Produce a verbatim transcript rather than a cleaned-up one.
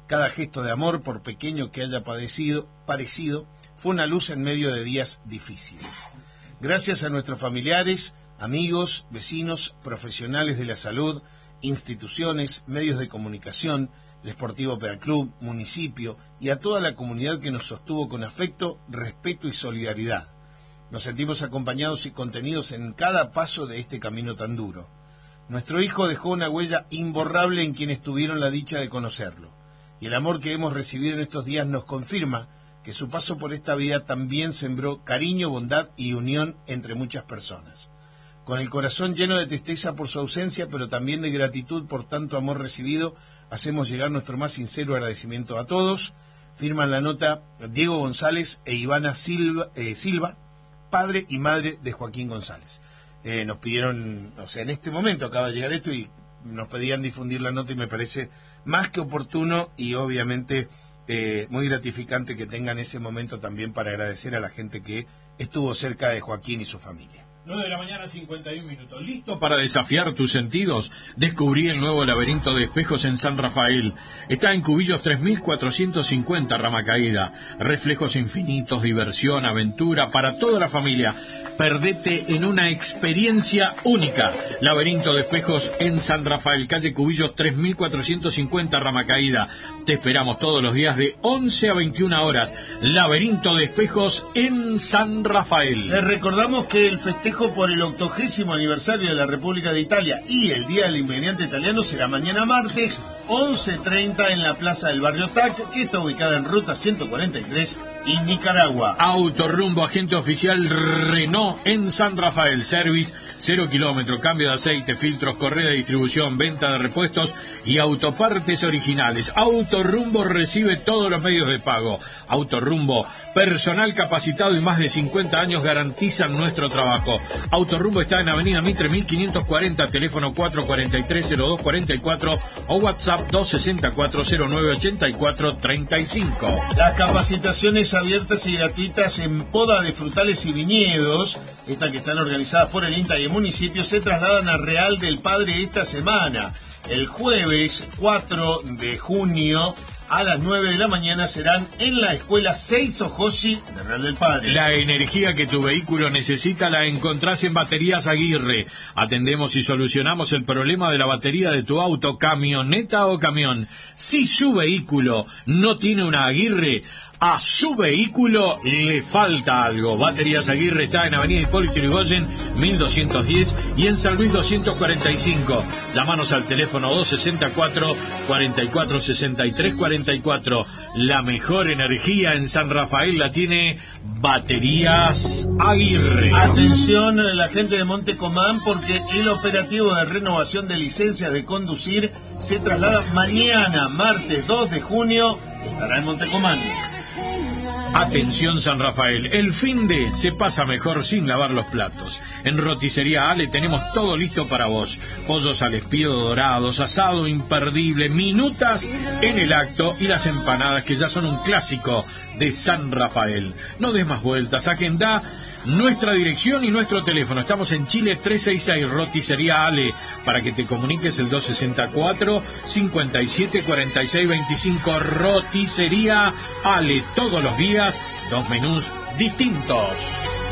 Cada gesto de amor, por pequeño que haya padecido, parecido, fue una luz en medio de días difíciles. Gracias a nuestros familiares, amigos, vecinos, profesionales de la salud, instituciones, medios de comunicación, el Sportivo Pedaclub, municipio y a toda la comunidad que nos sostuvo con afecto, respeto y solidaridad. Nos sentimos acompañados y contenidos en cada paso de este camino tan duro. Nuestro hijo dejó una huella imborrable en quienes tuvieron la dicha de conocerlo. Y el amor que hemos recibido en estos días nos confirma que su paso por esta vida también sembró cariño, bondad y unión entre muchas personas. Con el corazón lleno de tristeza por su ausencia, pero también de gratitud por tanto amor recibido, hacemos llegar nuestro más sincero agradecimiento a todos. Firman la nota Diego González e Ivana Silva, eh, Silva, padre y madre de Joaquín González. Eh, nos pidieron, o sea, en este momento acaba de llegar esto y nos pedían difundir la nota y me parece más que oportuno y obviamente eh, muy gratificante que tengan ese momento también para agradecer a la gente que estuvo cerca de Joaquín y su familia. nueve de la mañana, cincuenta y un minutos. ¿Listo para desafiar tus sentidos? Descubrí el nuevo laberinto de espejos en San Rafael. Está en Cubillos tres mil cuatrocientos cincuenta, Rama Caída. Reflejos infinitos, diversión, aventura para toda la familia. Perdete en una experiencia única. Laberinto de espejos en San Rafael, calle Cubillos tres mil cuatrocientos cincuenta, Rama Caída. Te esperamos todos los días de once a veintiuna horas. Laberinto de espejos en San Rafael. Les recordamos que el festejo por el octogésimo aniversario de la República de Italia y el Día del Inmigrante Italiano será mañana martes, once treinta en la Plaza del Barrio Tac, que está ubicada en Ruta ciento cuarenta y tres y Nicaragua. Autorrumbo, agente oficial Renault en San Rafael. Service, cero kilómetro, cambio de aceite, filtros, correa de distribución, venta de repuestos y autopartes originales. Autorrumbo recibe todos los medios de pago. Autorrumbo, personal capacitado y más de cincuenta años garantizan nuestro trabajo. Autorrumbo está en Avenida Mitre mil quinientos cuarenta, teléfono cuatro cuatro tres, cero dos cuatro cuatro o WhatsApp dos seis cuatro, cero nueve ocho cuatro tres cinco. Las capacitaciones abiertas y gratuitas en poda de frutales y viñedos, estas que están organizadas por el INTA y el municipio, se trasladan a Real del Padre esta semana. El jueves cuatro de junio a las nueve de la mañana serán en la escuela Seiso Hoshi de Real del Padre. La energía que tu vehículo necesita la encontrás en Baterías Aguirre. Atendemos y solucionamos el problema de la batería de tu auto, camioneta o camión. Si su vehículo no tiene una Aguirre, a su vehículo le falta algo. Baterías Aguirre está en Avenida Hipólito Yrigoyen mil doscientos diez y en San Luis doscientos cuarenta y cinco. Llámanos al teléfono dos seis cuatro, cuatro cuatro seis tres cuatro cuatro. La mejor energía en San Rafael la tiene Baterías Aguirre. Atención a la gente de Montecomán, porque el operativo de renovación de licencias de conducir se traslada mañana, martes dos de junio, estará en Montecomán. Atención San Rafael, el fin de se pasa mejor sin lavar los platos. En Roticería Ale tenemos todo listo para vos. Pollos al espiedo dorados, asado imperdible, minutas en el acto y las empanadas que ya son un clásico de San Rafael. No des más vueltas, agenda nuestra dirección y nuestro teléfono. Estamos en Chile trescientos sesenta y seis, Roticería Ale, para que te comuniques el dos seis cuatro, cinco siete cuatro seis dos cinco. Roticería Ale, todos los días, dos menús distintos.